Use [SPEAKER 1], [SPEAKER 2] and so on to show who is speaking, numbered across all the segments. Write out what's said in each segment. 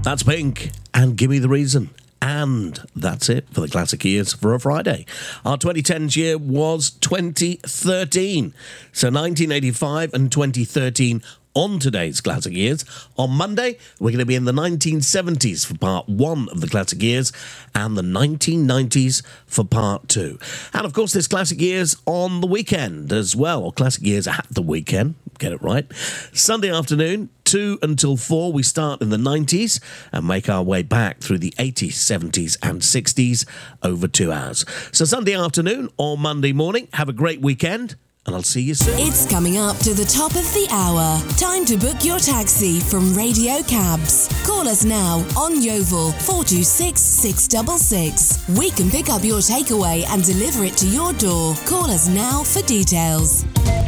[SPEAKER 1] That's Pink and Give Me the Reason. And that's it for the Classic Years for a Friday. Our 2010s year was 2013. So 1985 and 2013 on today's Classic Years. On Monday, we're going to be in the 1970s for part 1 of the Classic Years and the 1990s for part 2. And of course, there's Classic Years on the weekend as well, or Classic Years at the weekend, get it right. Sunday afternoon, 2 until 4, we start in the 90s and make our way back through the 80s, 70s and 60s over 2 hours. So Sunday afternoon or Monday morning, have a great weekend. And I'll see you soon.
[SPEAKER 2] It's coming up to the top of the hour. Time to book your taxi from Radio Cabs. Call us now on Yeovil 426 666. We can pick up your takeaway and deliver it to your door. Call us now for details.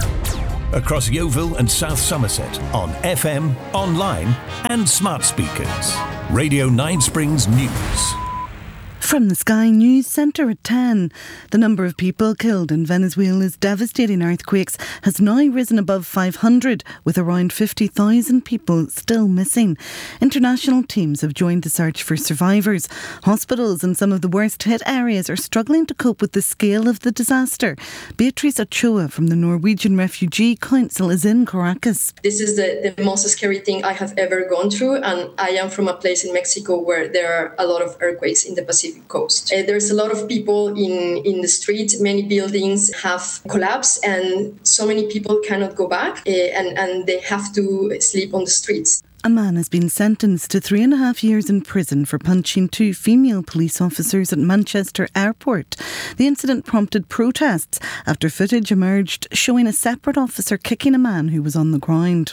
[SPEAKER 3] Across Yeovil and South Somerset on FM, online and smart speakers. Radio 9 Springs News.
[SPEAKER 4] From the Sky News Centre at 10, the number of people killed in Venezuela's devastating earthquakes has now risen above 500, with around 50,000 people still missing. International teams have joined the search for survivors. Hospitals in some of the worst hit areas are struggling to cope with the scale of the disaster. Beatrice Ochoa from the Norwegian Refugee Council is in Caracas.
[SPEAKER 5] This is the most scary thing I have ever gone through, and I am from a place in Mexico where there are a lot of earthquakes in the Pacific coast. There's a lot of people in the street. Many buildings have collapsed and so many people cannot go back and they have to sleep on the streets.
[SPEAKER 4] A man has been sentenced to 3.5 years in prison for punching 2 female police officers at Manchester Airport. The incident prompted protests after footage emerged showing a separate officer kicking a man who was on the ground.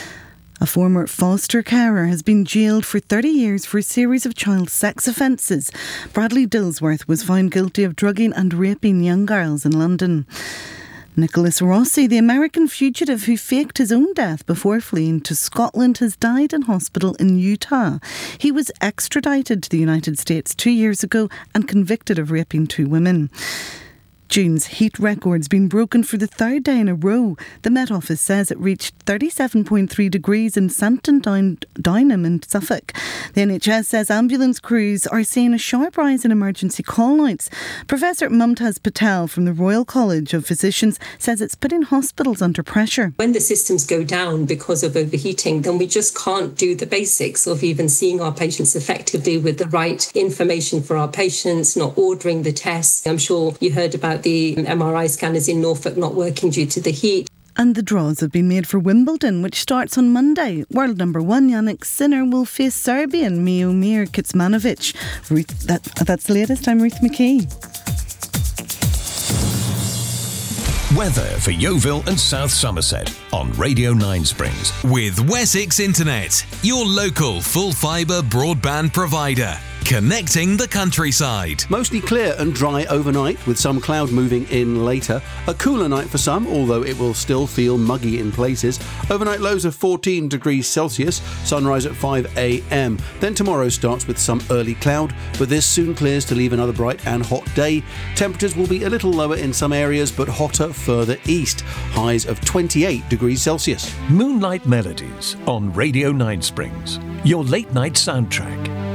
[SPEAKER 4] A former foster carer has been jailed for 30 years for a series of child sex offences. Bradley Dillsworth was found guilty of drugging and raping young girls in London. Nicholas Rossi, the American fugitive who faked his own death before fleeing to Scotland, has died in hospital in Utah. He was extradited to the United States 2 years ago and convicted of raping 2 women. June's heat record's been broken for the 3rd day in a row. The Met Office says it reached 37.3 degrees in Santon Downham in Suffolk. The NHS says ambulance crews are seeing a sharp rise in emergency call-outs. Professor Mumtaz Patel from the Royal College of Physicians says it's putting hospitals under pressure.
[SPEAKER 6] When the systems go down because of overheating, then we just can't do the basics of even seeing our patients effectively with the right information for our patients, not ordering the tests. I'm sure you heard about the MRI scanners in Norfolk not working due to the heat.
[SPEAKER 4] And the draws have been made for Wimbledon, which starts on Monday. World number 1 Jannik Sinner will face Serbian Miomir Kecmanovic. That's the latest. I'm Ruth McKee.
[SPEAKER 3] Weather for Yeovil and South Somerset on Radio 9 Springs.
[SPEAKER 7] With Wessex Internet, your local full fibre broadband provider. Connecting the countryside.
[SPEAKER 8] Mostly clear and dry overnight, with some cloud moving in later. A cooler night for some, although it will still feel muggy in places. Overnight lows of 14 degrees Celsius, sunrise at 5 a.m. Then tomorrow starts with some early cloud, but this soon clears to leave another bright and hot day. Temperatures will be a little lower in some areas, but hotter further east. Highs of 28 degrees Celsius.
[SPEAKER 3] Moonlight Melodies on Radio 9 Springs. Your late night soundtrack.